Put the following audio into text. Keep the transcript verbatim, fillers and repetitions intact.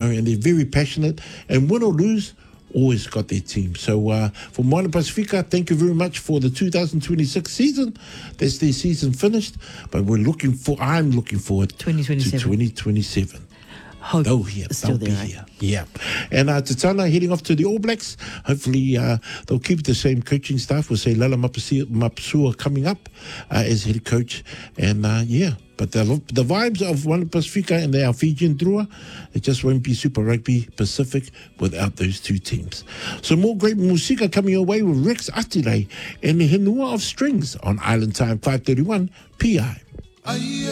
and they're very passionate. And win or lose, always got their team. So uh, for Moana Pacifica, thank you very much for the two thousand twenty-six season. That's their season finished, but we're looking for, I'm looking forward twenty twenty-seven. to twenty twenty-seven. Hope They'll here, still they'll there, be right? here. Yeah. And uh, Tatana heading off to the All Blacks. Hopefully uh, they'll keep the same coaching staff. We'll say Lala Mapasua, Mapasua coming up uh, as head coach. And uh, yeah, but the, the vibes of Moana Pacifica and the Fijian Drua, it just won't be Super Rugby Pacific without those two teams. So more great musika coming your way with Rex Atile and the Henua of Strings on Island Time five thirty-one P I.